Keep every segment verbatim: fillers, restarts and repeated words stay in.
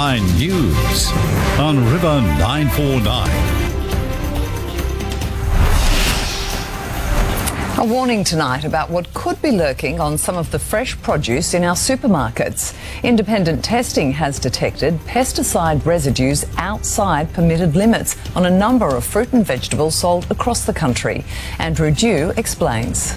nine News on River nine forty-nine. A warning tonight about what could be lurking on some of the fresh produce in our supermarkets. Independent testing has detected pesticide residues outside permitted limits on a number of fruit and vegetables sold across the country. Andrew Dew explains.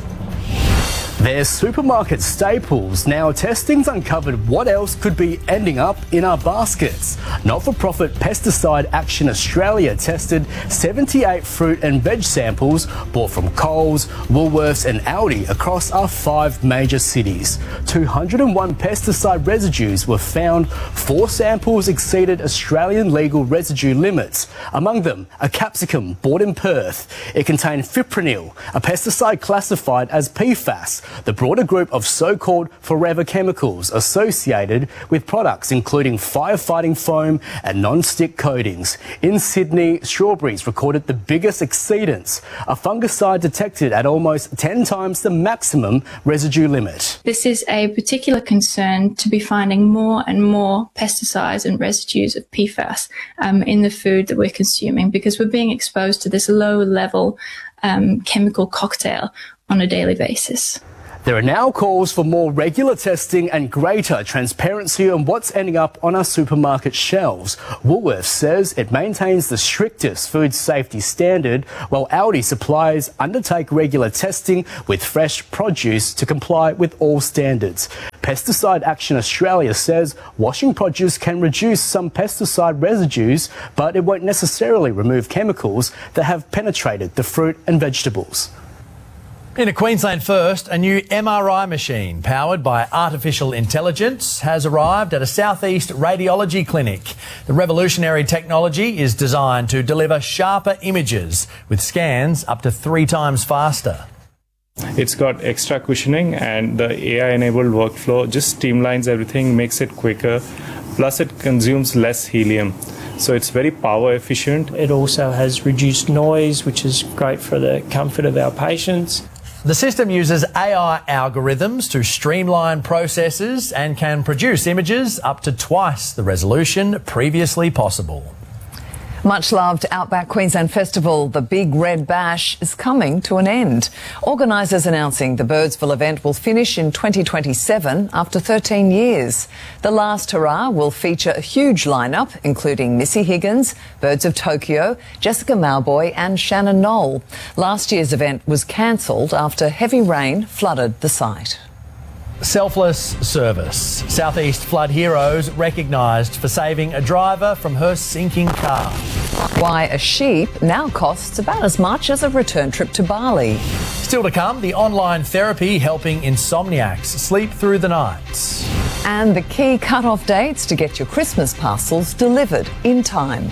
They're supermarket staples. Now testing's uncovered what else could be ending up in our baskets. Not-for-profit Pesticide Action Australia tested seventy-eight fruit and veg samples bought from Coles, Woolworths and Aldi across our five major cities. two hundred one pesticide residues were found. Four samples exceeded Australian legal residue limits. Among them, a capsicum bought in Perth. It contained fipronil, a pesticide classified as P FAS, the broader group of so-called forever chemicals associated with products including firefighting foam and non-stick coatings. In Sydney, strawberries recorded the biggest exceedance, a fungicide detected at almost ten times the maximum residue limit. This is a particular concern to be finding more and more pesticides and residues of P FAS um, in the food that we're consuming, because we're being exposed to this low-level um, chemical cocktail on a daily basis. There are now calls for more regular testing and greater transparency on what's ending up on our supermarket shelves. Woolworths says it maintains the strictest food safety standard, while Aldi suppliers undertake regular testing with fresh produce to comply with all standards. Pesticide Action Australia says washing produce can reduce some pesticide residues, but it won't necessarily remove chemicals that have penetrated the fruit and vegetables. In a Queensland first, a new M R I machine powered by artificial intelligence has arrived at a southeast radiology clinic. The revolutionary technology is designed to deliver sharper images with scans up to three times faster. It's got extra cushioning, and the A I-enabled workflow just streamlines everything, makes it quicker, plus it consumes less helium. So it's very power efficient. It also has reduced noise, which is great for the comfort of our patients. The system uses A I algorithms to streamline processes and can produce images up to twice the resolution previously possible. Much loved Outback Queensland Festival, the Big Red Bash, is coming to an end. Organisers announcing the Birdsville event will finish in twenty twenty-seven after thirteen years. The last hurrah will feature a huge lineup, including Missy Higgins, Birds of Tokyo, Jessica Mauboy and Shannon Knoll. Last year's event was cancelled after heavy rain flooded the site. Selfless service. Southeast Flood Heroes recognised for saving a driver from her sinking car. Why a sheep now costs about as much as a return trip to Bali. Still to come, the online therapy helping insomniacs sleep through the nights. And the key cut-off dates to get your Christmas parcels delivered in time.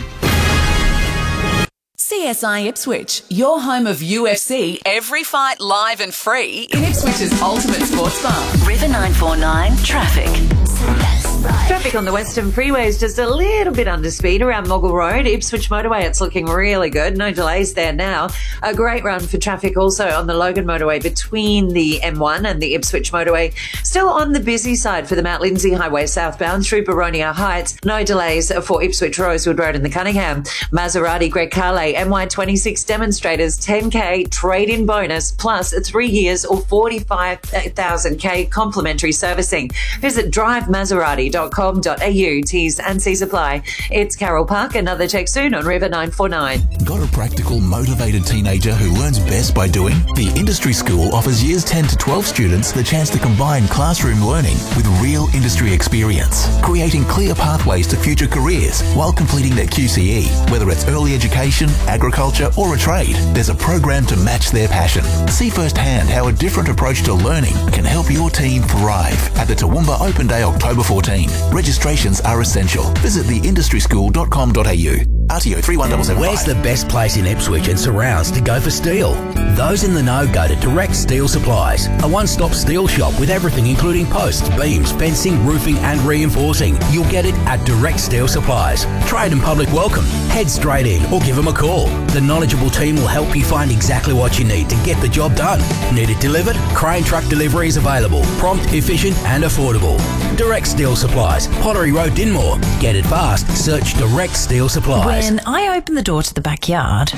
C S I Ipswich, your home of U F C, every fight live and free in Ipswich's ultimate sports bar. River nine forty-nine Traffic. Traffic on the Western Freeway is just a little bit under speed around Moggle Road. Ipswich Motorway, it's looking really good. No delays there now. A great run for traffic also on the Logan Motorway between the M one and the Ipswich Motorway. Still on the busy side for the Mount Lindsay Highway southbound through Baronia Heights. No delays for Ipswich Rosewood Road in the Cunningham. Maserati Greg Carley M Y twenty-six demonstrators ten K trade-in bonus plus three years or forty-five thousand K complimentary servicing. Visit drive maserati dot com dot a u. T's and C's apply. It's Carol Park. Another check soon on River nine forty-nine. Got a practical, motivated teenager who learns best by doing? The Industry School offers years ten to twelve students the chance to combine classroom learning with real industry experience, creating clear pathways to future careers while completing their Q C E. Whether it's early education, agriculture or a trade, there's a program to match their passion. See firsthand how a different approach to learning can help your team thrive at the Toowoomba Open Day October fourteenth. Registrations are essential. Visit the industry school dot com dot a u. R T O three one seven seven five. Where's the best place in Ipswich and surrounds to go for steel? Those in the know go to Direct Steel Supplies, a one-stop steel shop with everything including posts, beams, fencing, roofing and reinforcing. You'll get it at Direct Steel Supplies. Trade and public welcome. Head straight in or give them a call. The knowledgeable team will help you find exactly what you need to get the job done. Need it delivered? Crane truck delivery is available. Prompt, efficient and affordable. Direct Steel Supplies, Pottery Road, Dinmore. Get it fast. Search Direct Steel Supplies. When I opened the door to the backyard,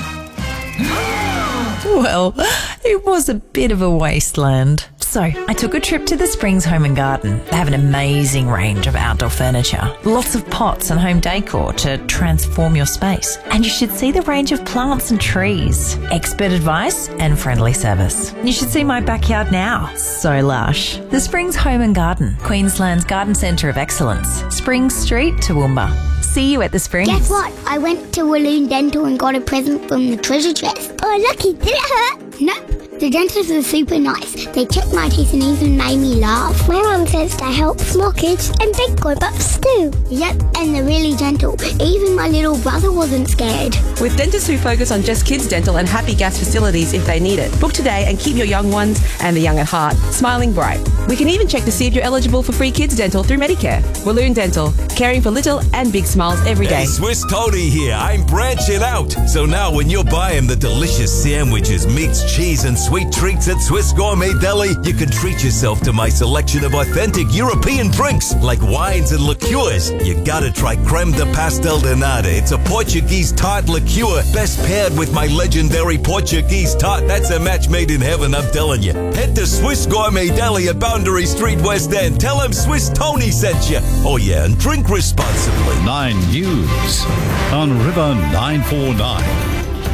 well, it was a bit of a wasteland. So I took a trip to the Springs Home and Garden. They have an amazing range of outdoor furniture, lots of pots and home decor to transform your space. And you should see the range of plants and trees, expert advice and friendly service. You should see my backyard now. So lush. The Springs Home and Garden, Queensland's garden centre of excellence. Springs Street, Toowoomba. See you at the Springs. Guess what? I went to Walloon Dental and got a present from the treasure chest. Oh, lucky. Did it hurt? Nope. The dentists are super nice. They checked my teeth and even made me laugh. My mum says they help small kids and big grown-ups too. Yep, and they're really gentle. Even my little brother wasn't scared. With dentists who focus on just kids' dental and happy gas facilities if they need it. Book today and keep your young ones and the young at heart smiling bright. We can even check to see if you're eligible for free kids' dental through Medicare. Walloon Dental, caring for little and big smiles every day. Hey, Swiss Tony here. I'm branching out. So now when you're buying the delicious sandwiches, meats, cheese and sweet treats at Swiss Gourmet Deli, you can treat yourself to my selection of authentic European drinks like wines and liqueurs. You gotta try Creme de Pastel de Nata. It's a Portuguese tart liqueur, best paired with my legendary Portuguese tart. That's a match made in heaven, I'm telling you. Head to Swiss Gourmet Deli at Boundary Street, West End. Tell them Swiss Tony sent you. Oh yeah, and drink responsibly. Nine News on River nine four nine.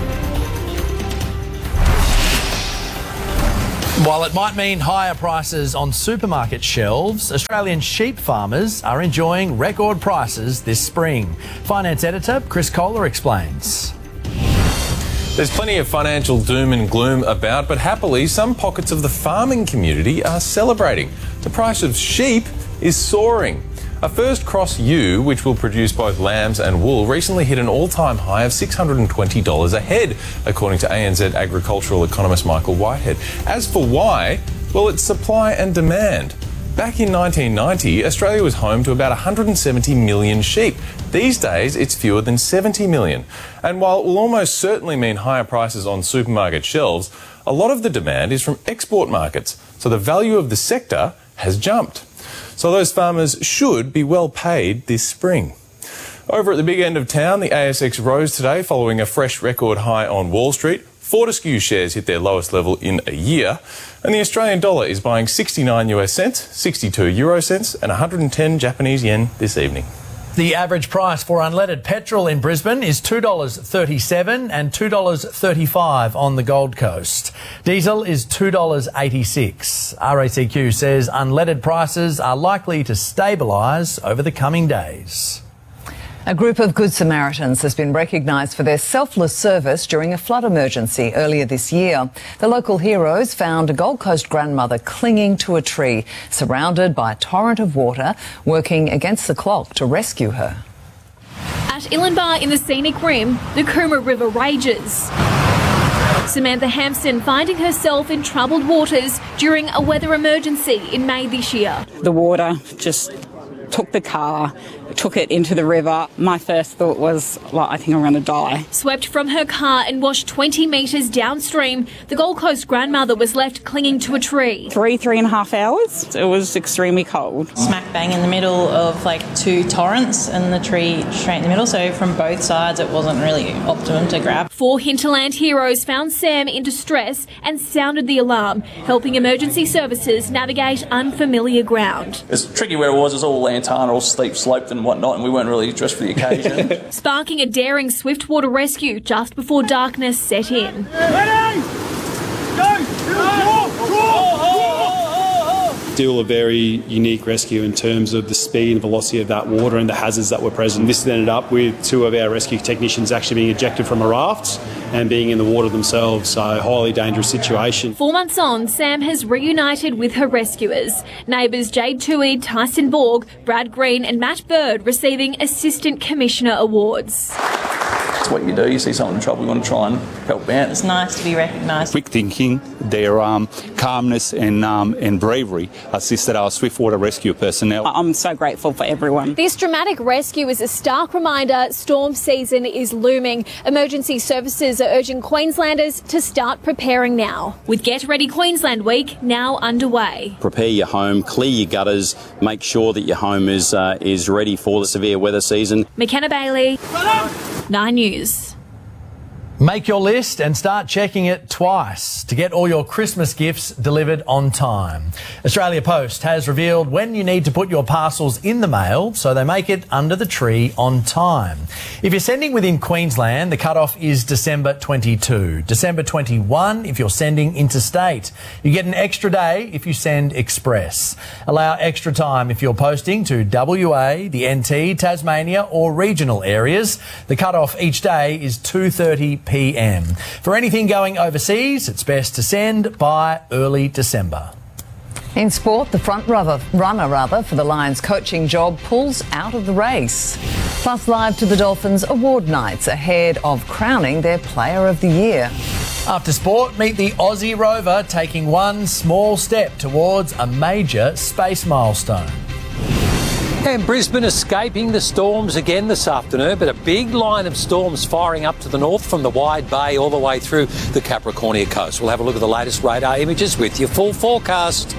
While it might mean higher prices on supermarket shelves, Australian sheep farmers are enjoying record prices this spring. Finance editor Chris Kohler explains. There's plenty of financial doom and gloom about, but happily some pockets of the farming community are celebrating. The price of sheep is soaring. A first cross ewe, which will produce both lambs and wool, recently hit an all-time high of six hundred twenty dollars a head, according to A N Z agricultural economist Michael Whitehead. As for why, well, it's supply and demand. Back in nineteen ninety, Australia was home to about one hundred seventy million sheep. These days, it's fewer than seventy million. And while it will almost certainly mean higher prices on supermarket shelves, a lot of the demand is from export markets, so the value of the sector has jumped. So those farmers should be well paid this spring. Over at the big end of town, the A S X rose today following a fresh record high on Wall Street. Fortescue shares hit their lowest level in a year, and the Australian dollar is buying sixty-nine US cents, sixty-two euro cents and one hundred ten Japanese yen this evening. The average price for unleaded petrol in Brisbane is two dollars thirty-seven and two dollars thirty-five on the Gold Coast. Diesel is two dollars eighty-six. R A C Q says unleaded prices are likely to stabilise over the coming days. A group of Good Samaritans has been recognised for their selfless service during a flood emergency earlier this year. The local heroes found a Gold Coast grandmother clinging to a tree, surrounded by a torrent of water, working against the clock to rescue her. At Illenbar in the scenic rim, the Coomera River rages. Samantha Hampson finding herself in troubled waters during a weather emergency in May this year. The water just took the car, took it into the river. My first thought was, like, I think I'm going to die. Swept from her car and washed twenty metres downstream, the Gold Coast grandmother was left clinging to a tree. Three, three and a half hours. It was extremely cold. Smack bang in the middle of like two torrents and the tree straight in the middle, so from both sides it wasn't really optimum to grab. Four hinterland heroes found Sam in distress and sounded the alarm, helping emergency services navigate unfamiliar ground. It's tricky where it was, it was all lantana, all steep sloped and whatnot, and we weren't really dressed for the occasion. Sparking a daring swift water rescue just before darkness set in. Ready? Go! Still a very unique rescue in terms of the speed and velocity of that water and the hazards that were present. This ended up with two of our rescue technicians actually being ejected from a raft and being in the water themselves, so a highly dangerous situation. Four months on, Sam has reunited with her rescuers. Neighbours Jade Toohey, Tyson Borg, Brad Green and Matt Bird receiving Assistant Commissioner awards. It's what you do. You see someone in trouble, you want to try and help out. It's nice to be recognised. Quick thinking, their um, calmness and um, and bravery assisted our swiftwater rescue personnel. I'm so grateful for everyone. This dramatic rescue is a stark reminder storm season is looming. Emergency services are urging Queenslanders to start preparing now. With Get Ready Queensland Week now underway. Prepare your home, clear your gutters, make sure that your home is uh, is ready for the severe weather season. McKenna Bailey, Nine News. Make your list and start checking it twice to get all your Christmas gifts delivered on time. Australia Post has revealed when you need to put your parcels in the mail so they make it under the tree on time. If you're sending within Queensland, the cut-off is December twenty-second. December twenty-first if you're sending interstate. You get an extra day if you send express. Allow extra time if you're posting to W A, the N T, Tasmania or regional areas. The cut-off each day is two thirty p m. For anything going overseas, it's best to send by early December. In sport, the front runner, runner rather, for the Lions coaching job pulls out of the race. Plus, live to the Dolphins award nights ahead of crowning their Player of the Year. After sport, meet the Aussie rover taking one small step towards a major space milestone. And Brisbane escaping the storms again this afternoon, but a big line of storms firing up to the north from the Wide Bay all the way through the Capricornia coast. We'll have a look at the latest radar images with your full forecast.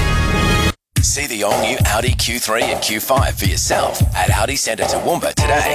See the all-new Audi Q three and Q five for yourself at Audi Centre Toowoomba today.